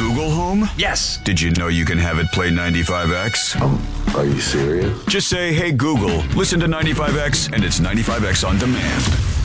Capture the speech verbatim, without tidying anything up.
Google Home? Yes. Did you know you can have it play ninety-five X? Um, are you serious? Just say, hey, Google, listen to ninety-five X, and it's ninety-five X on demand.